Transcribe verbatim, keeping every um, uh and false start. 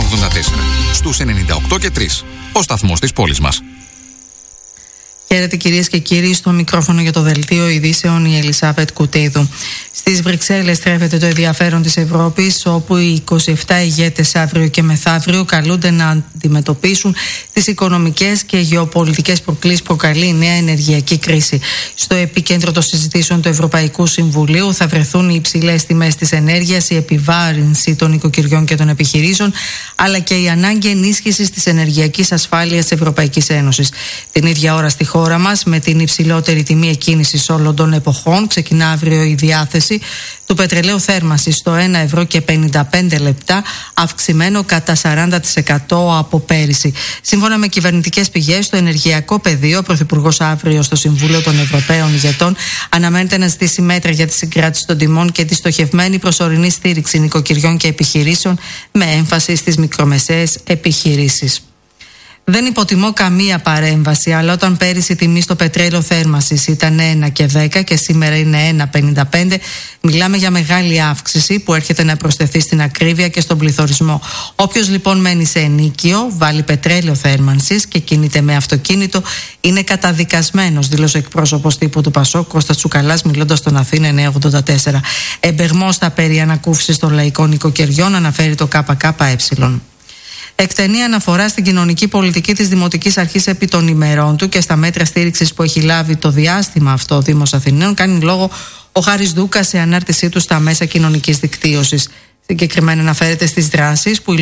ογδόντα τέσσερα. Στους ενενήντα οκτώ και τρία. Ο σταθμός της πόλης μας. Χαίρετε κυρίες και κύριοι, στο μικρόφωνο για το δελτίο ειδήσεων η Ελισάβετ Κουτίδου. Στις Βρυξέλλες τρέφεται το ενδιαφέρον της Ευρώπης, όπου οι είκοσι επτά ηγέτες αύριο και μεθαύριο καλούνται να αντιμετωπίσουν τις οικονομικές και γεωπολιτικές προκλήσεις που προκαλεί η νέα ενεργειακή κρίση. Στο επίκεντρο των συζητήσεων του Ευρωπαϊκού Συμβουλίου θα βρεθούν οι υψηλές τιμές της ενέργειας, η επιβάρυνση των οικοκυριών και των επιχειρήσεων, αλλά και η ανάγκη ενίσχυσης της ενεργειακής ασφάλειας της Ευρωπαϊκής Ένωσης. Την ίδια ώρα στη χώρα μας, με την υψηλότερη τιμή εκκίνησης όλων των εποχών, ξεκινά αύριο η διάθεση του πετρελαίου θέρμανσης στο ένα ευρώ και πενήντα πέντε λεπτά, αυξημένο κατά σαράντα τοις εκατό από πέρυσι. Σύμφωνα με κυβερνητικές πηγές, στο ενεργειακό πεδίο, ο Πρωθυπουργός αύριο στο Συμβούλιο των Ευρωπαίων Ηγετών αναμένεται να ζητήσει μέτρα για τη συγκράτηση των τιμών και τη στοχευμένη προσωρινή στήριξη νοικοκυριών και επιχειρήσεων, με έμφαση στις μικρομεσαίες επιχειρήσεις. Δεν υποτιμώ καμία παρέμβαση, αλλά όταν πέρυσι η τιμή στο πετρέλαιο θέρμανσης ήταν ένα και δέκα και σήμερα είναι ένα πενήντα πέντε, μιλάμε για μεγάλη αύξηση που έρχεται να προσθεθεί στην ακρίβεια και στον πληθωρισμό. Όποιος λοιπόν μένει σε ενοίκιο, βάλει πετρέλαιο θέρμανσης και κινείται με αυτοκίνητο, είναι καταδικασμένος, δήλωσε εκπρόσωπος τύπου του Πασόκ Κώστας Τσουκαλάς, μιλώντας στον Αθήνα εννιά ογδόντα τέσσερα. Εμπεγμός στα περί ανακούφισης των λαϊκών νοικοκυριών, αναφέρει το ΚΚΕ. Εκτενεί αναφορά στην κοινωνική πολιτική της Δημοτικής Αρχής επί των ημερών του και στα μέτρα στήριξης που έχει λάβει το διάστημα αυτό ο Δήμος Αθηναίων, κάνει λόγο ο Χάρης Δούκας σε ανάρτησή του στα μέσα κοινωνικής δικτύωσης. Συγκεκριμένα αναφέρεται στις δράσεις που